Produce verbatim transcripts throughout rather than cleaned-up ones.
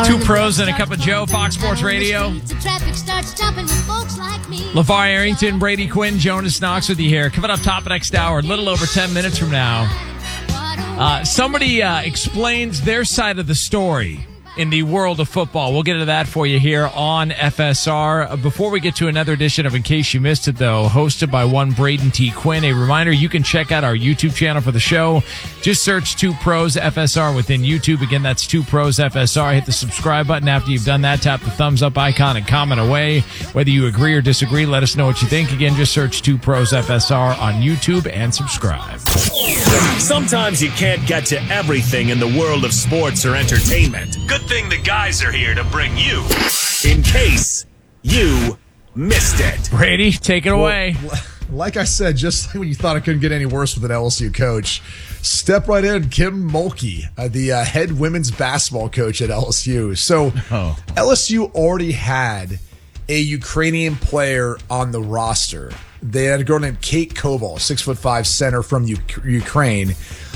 Two pros and a cup of Joe, Fox Sports Radio. LeVar Arrington, Brady Quinn, Jonas Knox with you here. Coming up top of next hour, a little over ten minutes from now. Uh, somebody uh, explains their side of the story in the world of football. We'll get to that for you here on F S R. Before we get to another edition of In Case You Missed It, though, hosted by one Braden T. Quinn, a reminder, you can check out our YouTube channel for the show. Just search Two Pros F S R within YouTube. Again, that's Two Pros F S R. Hit the subscribe button. After you've done that, tap the thumbs up icon and comment away. Whether you agree or disagree, let us know what you think. Again, just search Two Pros F S R on YouTube and subscribe. Sometimes you can't get to everything in the world of sports or entertainment. Good thing the guys are here to bring you In Case You Missed It. Brady, take it away. Well, like I said, just like when you thought it couldn't get any worse with an L S U coach, step right in, Kim Mulkey, uh, the uh, head women's basketball coach at L S U. So oh. L S U already had a Ukrainian player on the roster. They had a girl named Kate Koval, six foot five center from U- Ukraine.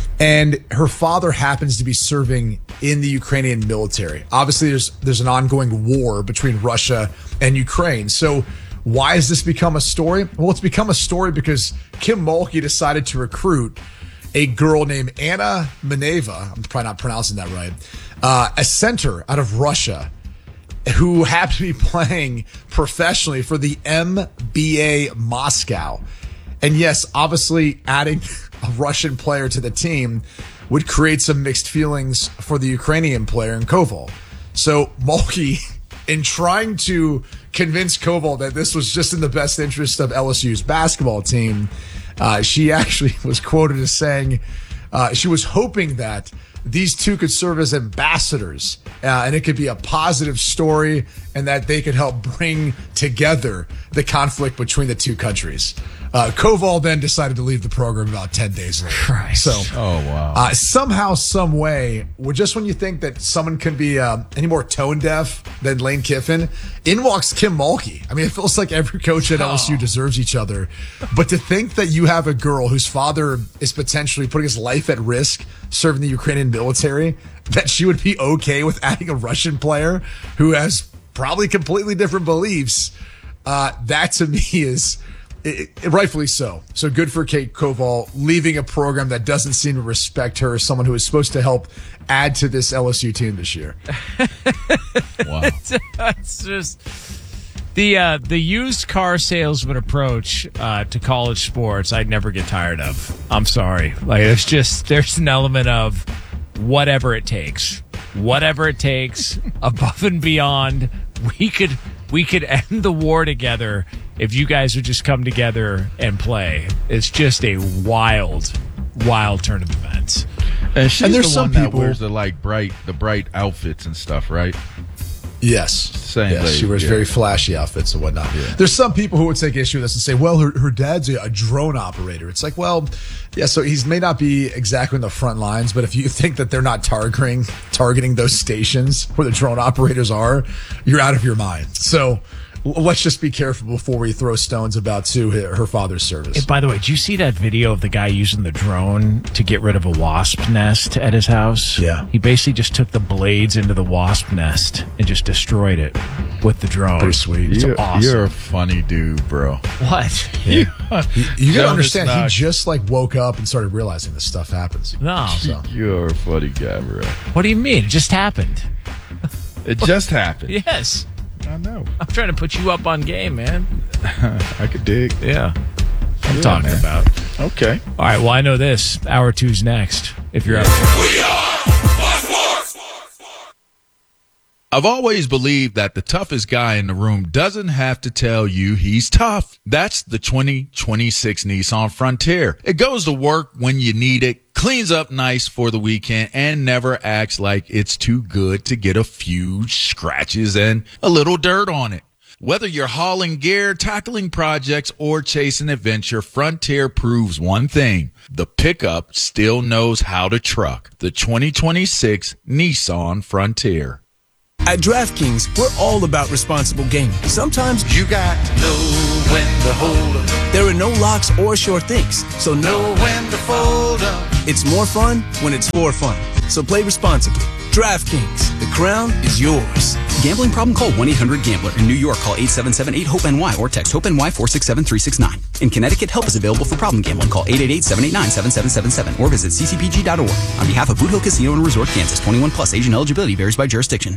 And her father happens to be serving in the Ukrainian military. Obviously, there's there's an ongoing war between Russia and Ukraine. So why has this become a story? Well, it's become a story because Kim Mulkey decided to recruit a girl named Anna Maneva. I'm probably not pronouncing that right. Uh, a center out of Russia who happened to be playing professionally for the M B A Moscow. And yes, obviously adding a Russian player to the team would create some mixed feelings for the Ukrainian player in Koval. So Mulkey, in trying to convince Koval that this was just in the best interest of L S U's basketball team, uh, she actually was quoted as saying uh, she was hoping that these two could serve as ambassadors uh, and it could be a positive story and that they could help bring together the conflict between the two countries. Uh, Koval then decided to leave the program about ten days later. Christ. So, oh, wow. Uh, somehow, some way, well, just when you think that someone can be uh, any more tone deaf than Lane Kiffin, in walks Kim Mulkey. I mean, it feels like every coach at L S U oh. deserves each other. But to think that you have a girl whose father is potentially putting his life at risk serving the Ukrainian military, that she would be okay with adding a Russian player who has probably completely different beliefs, uh, that to me is... It, it, rightfully so. So good for Kate Koval leaving a program that doesn't seem to respect her as someone who is supposed to help add to this L S U team this year. Wow. It's just the uh, the used car salesman approach uh, to college sports. I'd never get tired of. I'm sorry. Like it's just there's an element of whatever it takes, whatever it takes, above and beyond. We could we could end the war together. If you guys would just come together and play. It's just a wild, wild turn of events. And she's and there's the some one people that wears the like bright, the bright outfits and stuff, right? Yes. Same yes, lady, she wears yeah. very flashy outfits and whatnot. Yeah. There's some people who would take issue with this and say, well, her, her dad's a, a drone operator. It's like, well, yeah, so he may not be exactly in the front lines, but if you think that they're not targeting targeting those stations where the drone operators are, you're out of your mind. So let's just be careful before we throw stones about Sue, her father's service. Hey, by the way, did you see that video of the guy using the drone to get rid of a wasp nest at his house? Yeah. He basically just took the blades into the wasp nest and just destroyed it with the drone. Pretty sweet. It's You're, awesome. you're a funny dude, bro. What? Yeah. you you gotta Jonas understand, Knox. he just like woke up and started realizing this stuff happens. No. So. You're a funny guy, bro. What do you mean? It just happened. It just happened. Yes. I know. I'm trying to put you up on game, man. I could dig. Yeah. I'm Yeah, talking man. about. Okay. All right, well, I know this. Hour two's next, if you're up. We are Fox Sports. I've always believed that the toughest guy in the room doesn't have to tell you he's tough. That's the twenty twenty-six Nissan Frontier. It goes to work when you need it, cleans up nice for the weekend, and never acts like it's too good to get a few scratches and a little dirt on it. Whether you're hauling gear, tackling projects, or chasing adventure, Frontier proves one thing. The pickup still knows how to truck. The twenty twenty-six Nissan Frontier. At DraftKings, we're all about responsible gaming. Sometimes You got to know when to hold up, there are no locks or sure things, so no, know when to fold up. it's more fun when it's for fun. So play responsibly. DraftKings, the crown is yours. Gambling problem? Call one eight hundred gambler. In New York, call eight seven seven eight hope N Y or text HOPE-NY four six seven three six nine. In Connecticut, help is available for problem gambling. Call eight eight eight seven eight nine seven seven seven seven or visit c c p g dot org. On behalf of Boot Hill Casino and Resort, Kansas, twenty-one plus, age and eligibility varies by jurisdiction.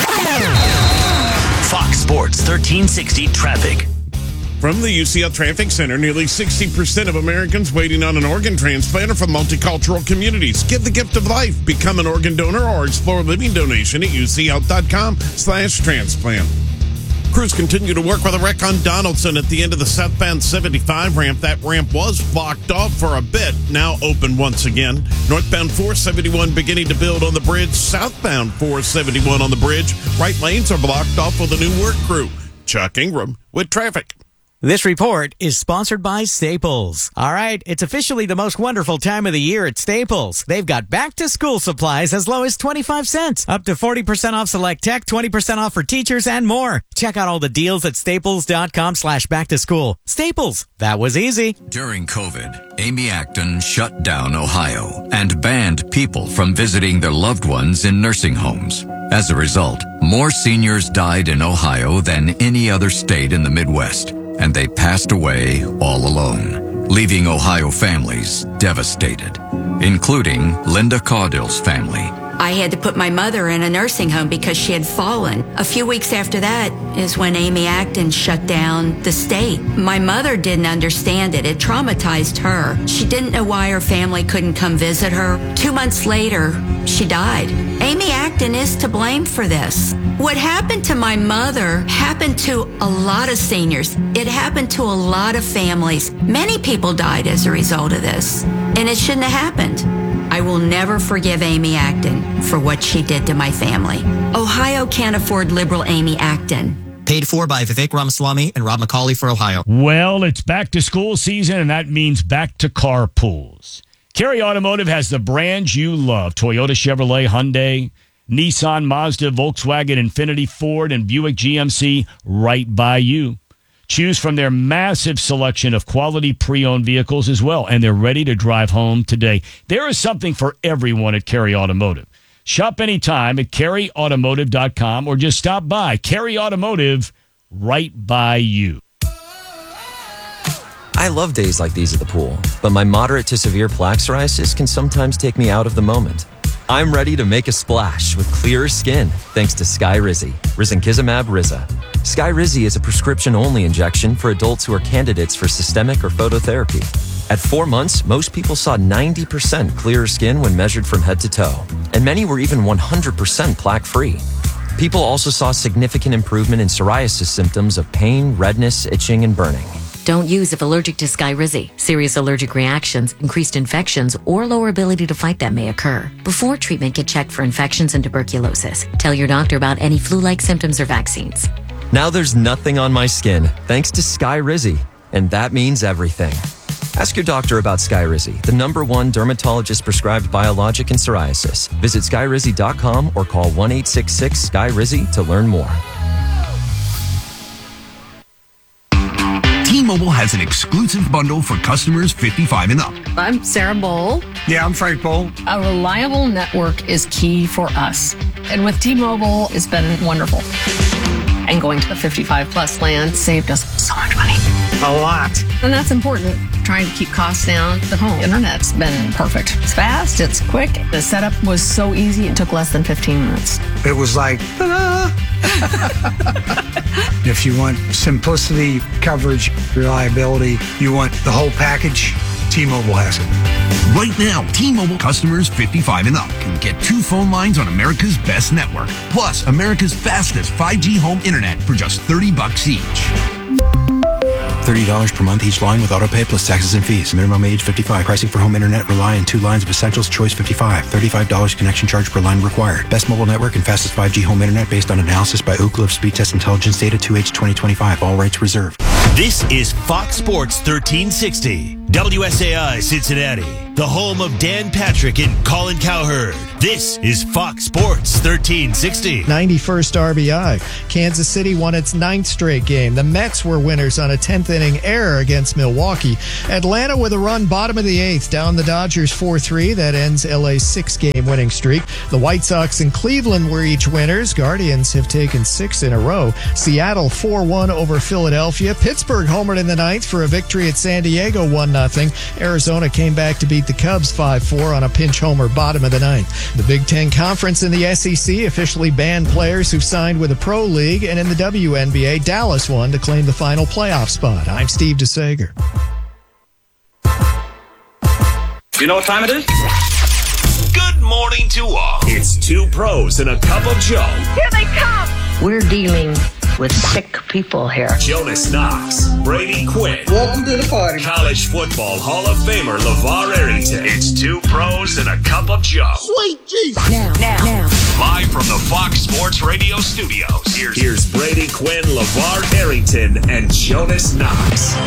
Fox Sports thirteen sixty traffic. From the U C L Traffic Center, nearly sixty percent of Americans waiting on an organ transplant are from multicultural communities. Give the gift of life. Become an organ donor or explore living donation at ucl.com slash transplant. Crews continue to work with a wreck on Donaldson at the end of the southbound seventy-five ramp. That ramp was blocked off for a bit, now open once again. Northbound four seventy-one beginning to build on the bridge. Southbound four seventy-one on the bridge. Right lanes are blocked off with a new work crew. Chuck Ingram with traffic. This report is sponsored by Staples. All right, it's officially the most wonderful time of the year at Staples. They've got back-to-school supplies as low as twenty-five cents, up to forty percent off select tech, twenty percent off for teachers, and more. Check out all the deals at staples.com slash back-to-school. Staples, that was easy. During COVID, Amy Acton shut down Ohio and banned people from visiting their loved ones in nursing homes. As a result, more seniors died in Ohio than any other state in the Midwest. And they passed away all alone, leaving Ohio families devastated, including Linda Caudill's family. I had to put my mother in a nursing home because she had fallen. A few weeks after that is when Amy Acton shut down the state. My mother didn't understand it. It traumatized her. She didn't know why her family couldn't come visit her. Two months later, she died. Amy Acton is to blame for this. What happened to my mother happened to a lot of seniors. It happened to a lot of families. Many people died as a result of this, and it shouldn't have happened. I will never forgive Amy Acton for what she did to my family. Ohio can't afford liberal Amy Acton. Paid for by Vivek Ramaswamy and Rob McCauley for Ohio. Well, it's back to school season, and that means back to carpools. Carey Automotive has the brands you love. Toyota, Chevrolet, Hyundai, Nissan, Mazda, Volkswagen, Infiniti, Ford, and Buick G M C right by you. Choose from their massive selection of quality pre-owned vehicles as well, and they're ready to drive home today. There is something for everyone at Carey Automotive. Shop anytime at carey automotive dot com or just stop by. Carey Automotive, right by you. I love days like these at the pool, but my moderate to severe plaque psoriasis can sometimes take me out of the moment. I'm ready to make a splash with clearer skin thanks to Skyrizi, risankizumab Riza. Skyrizi is a prescription-only injection for adults who are candidates for systemic or phototherapy. At four months, most people saw ninety percent clearer skin when measured from head to toe, and many were even one hundred percent plaque-free. People also saw significant improvement in psoriasis symptoms of pain, redness, itching, and burning. Don't use if allergic to Skyrizi. Serious allergic reactions, increased infections, or lower ability to fight them may occur. Before treatment, get checked for infections and tuberculosis. Tell your doctor about any flu-like symptoms or vaccines. Now there's nothing on my skin thanks to Skyrizi, and that means everything. Ask your doctor about Skyrizi, the number one dermatologist-prescribed biologic in psoriasis. Visit skyrizi dot com or call one eight six six S K Y R I Z I to learn more. T-Mobile has an exclusive bundle for customers fifty-five and up. I'm Sarah Bowl. Yeah, I'm Frank Bowl. A reliable network is key for us. And with T-Mobile, it's been wonderful. And going to the fifty-five plus plan saved us so much money. A lot. And that's important. Trying to keep costs down. The home internet's been perfect. It's fast, it's quick. The setup was so easy, it took less than fifteen minutes. It was like, ta-da! If you want simplicity, coverage, reliability, you want the whole package, T-Mobile has it. Right now, T-Mobile customers fifty-five and up can get two phone lines on America's best network, plus America's fastest five G home internet for just thirty bucks each. thirty dollars per month each line with autopay plus taxes and fees. Minimum age fifty-five. Pricing for home internet rely on two lines of Essentials Choice fifty-five. thirty-five dollars connection charge per line required. Best mobile network and fastest five G home internet based on analysis by Ookla of Speed Test Intelligence Data two H twenty twenty-five. All rights reserved. This is Fox Sports thirteen sixty. W S A I Cincinnati. the home of Dan Patrick and Colin Cowherd. This is Fox Sports thirteen sixty. ninety-first R B I. Kansas City won its ninth straight game. The Mets were winners on a tenth inning error against Milwaukee. Atlanta with a run bottom of the eighth down the Dodgers four three. That ends L A's six-game winning streak. The White Sox and Cleveland were each winners. Guardians have taken six in a row. Seattle four one over Philadelphia. Pittsburgh homered in the ninth for a victory at San Diego one nothing. Arizona came back to beat the Cubs five four on a pinch homer bottom of the ninth. The Big Ten Conference and the S E C officially banned players who've signed with a pro league, and in the W N B A, Dallas won to claim the final playoff spot. I'm Steve DeSager. You know what time it is? Good morning to all. It's two pros and a cup of Joe. Here they come. We're dealing with sick people here. Jonas Knox, Brady Quinn. Welcome to the party. College football Hall of Famer LeVar Arrington. It's two pros and a cup of Joe. Sweet Jesus. Now, now, now. Live from the Fox Sports Radio studios. Here's, here's Brady Quinn, LeVar Arrington, and Jonas Knox.